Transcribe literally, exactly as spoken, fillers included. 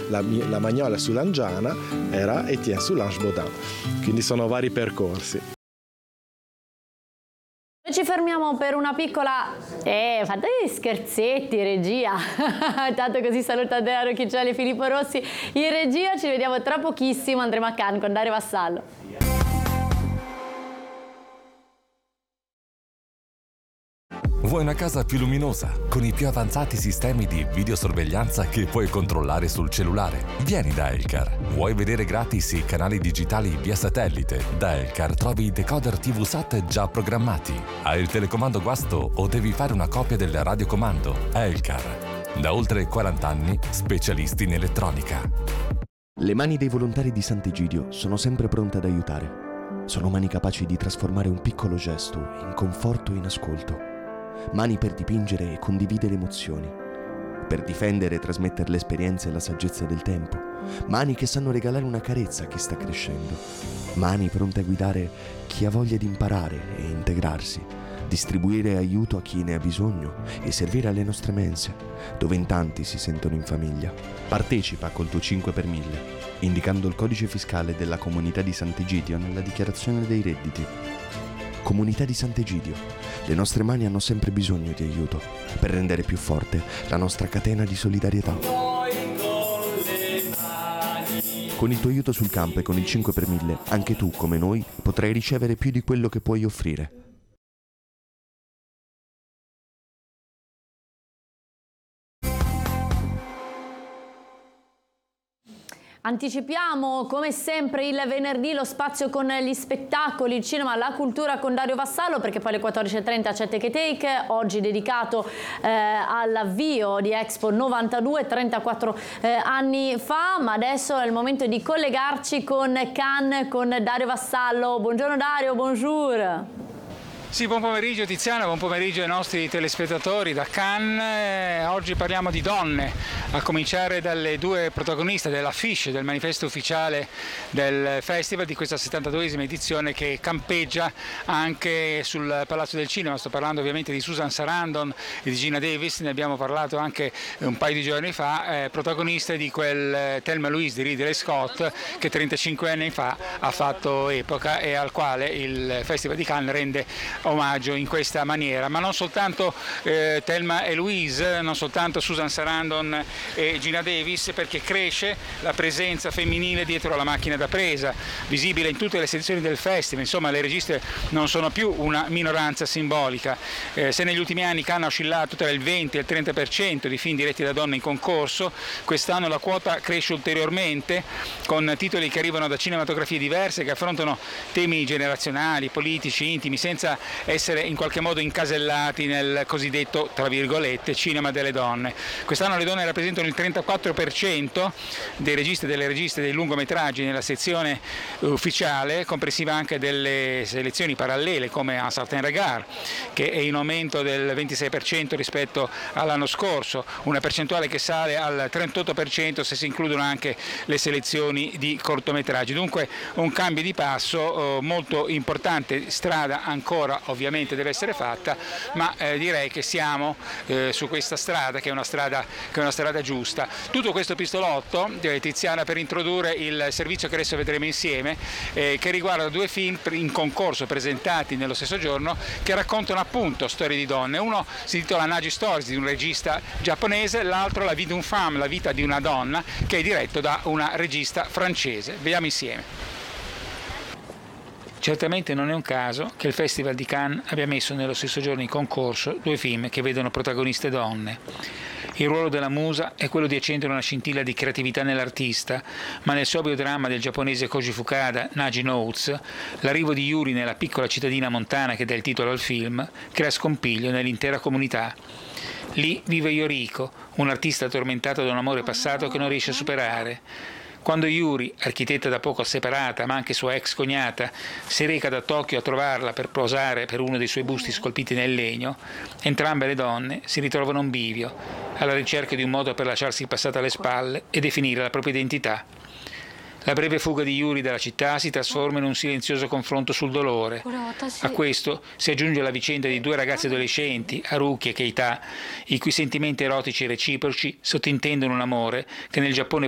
la, la Magnolia Soulangiana era Étienne Soulange-Bodin, quindi sono vari percorsi. Ci fermiamo per una piccola... Eh, fate gli scherzetti, regia. Tanto così saluta Andrea Rocchicelli e Filippo Rossi in regia. Ci vediamo tra pochissimo. Andremo a Cannes con Dario Vassallo. Vuoi una casa più luminosa, con i più avanzati sistemi di videosorveglianza che puoi controllare sul cellulare? Vieni da Elcar. Vuoi vedere gratis i canali digitali via satellite? Da Elcar trovi i decoder tivù SAT già programmati. Hai il telecomando guasto o devi fare una copia del radiocomando? Elcar. Da oltre quaranta anni, specialisti in elettronica. Le mani dei volontari di Sant'Egidio sono sempre pronte ad aiutare. Sono mani capaci di trasformare un piccolo gesto in conforto e in ascolto. Mani per dipingere e condividere emozioni, per difendere e trasmettere l'esperienza e la saggezza del tempo. Mani che sanno regalare una carezza a chi sta crescendo. Mani pronte a guidare chi ha voglia di imparare e integrarsi, distribuire aiuto a chi ne ha bisogno e servire alle nostre mense, dove in tanti si sentono in famiglia. Partecipa col tuo cinque per mille, indicando il codice fiscale della Comunità di Sant'Egidio nella dichiarazione dei redditi. Comunità di Sant'Egidio. Le nostre mani hanno sempre bisogno di aiuto per rendere più forte la nostra catena di solidarietà. Con il tuo aiuto sul campo e con il cinque per mille, anche tu, come noi, potrai ricevere più di quello che puoi offrire. Anticipiamo come sempre il venerdì lo spazio con gli spettacoli, il cinema, la cultura con Dario Vassallo, perché poi alle quattordici e trenta c'è Take a Take, oggi dedicato eh, all'avvio di Expo novantadue, trentaquattro eh, anni fa, ma adesso è il momento di collegarci con Cannes, con Dario Vassallo. Buongiorno Dario, bonjour. Sì, buon pomeriggio Tiziana, buon pomeriggio ai nostri telespettatori da Cannes. Oggi parliamo di donne, a cominciare dalle due protagoniste dell'affiche del manifesto ufficiale del festival di questa settantaduesima edizione, che campeggia anche sul Palazzo del Cinema. Sto parlando ovviamente di Susan Sarandon e di Geena Davis, ne abbiamo parlato anche un paio di giorni fa, eh, protagoniste di quel Thelma e Louise di Ridley Scott che trentacinque anni fa ha fatto epoca e al quale il Festival di Cannes rende omaggio in questa maniera. Ma non soltanto eh, Thelma e Louise, non soltanto Susan Sarandon e Geena Davis, perché cresce la presenza femminile dietro la macchina da presa, visibile in tutte le sezioni del festival. Insomma, le registe non sono più una minoranza simbolica. Eh, se negli ultimi anni Cannes ha oscillato tra il venti e il trenta per cento di film diretti da donne in concorso, quest'anno la quota cresce ulteriormente, con titoli che arrivano da cinematografie diverse, che affrontano temi generazionali, politici, intimi, senza essere in qualche modo incasellati nel cosiddetto, tra virgolette, cinema delle donne. Quest'anno le donne rappresentano il trentaquattro per cento dei registi e delle registe dei lungometraggi nella sezione ufficiale, comprensiva anche delle selezioni parallele come A Certain Regard, che è in aumento del ventisei per cento rispetto all'anno scorso, una percentuale che sale al trentotto per cento se si includono anche le selezioni di cortometraggi. Dunque un cambio di passo eh, molto importante, strada ancora ovviamente deve essere fatta, ma eh, direi che siamo eh, su questa strada che è una strada, che è una strada giusta. Tutto questo pistolotto, eh, Tiziana, per introdurre il servizio che adesso vedremo insieme, eh, che riguarda due film in concorso presentati nello stesso giorno, che raccontano appunto storie di donne. Uno si intitola Nagi Stories di un regista giapponese, l'altro La vie d'une femme, la vita di una donna, che è diretto da una regista francese. Vediamo insieme. Certamente non è un caso che il Festival di Cannes abbia messo nello stesso giorno in concorso due film che vedono protagoniste donne. Il ruolo della musa è quello di accendere una scintilla di creatività nell'artista, ma nel sobrio dramma del giapponese Koji Fukada, Nagi Notes, l'arrivo di Yuri nella piccola cittadina montana che dà il titolo al film crea scompiglio nell'intera comunità. Lì vive Yoriko, un artista tormentato da un amore passato che non riesce a superare. Quando Yuri, architetta da poco separata, ma anche sua ex cognata, si reca da Tokyo a trovarla per posare per uno dei suoi busti scolpiti nel legno, entrambe le donne si ritrovano a un bivio, alla ricerca di un modo per lasciarsi il passato alle spalle e definire la propria identità. La breve fuga di Yuri dalla città si trasforma in un silenzioso confronto sul dolore. A questo si aggiunge la vicenda di due ragazze adolescenti, Haruki e Keita, i cui sentimenti erotici reciproci sottintendono un amore che nel Giappone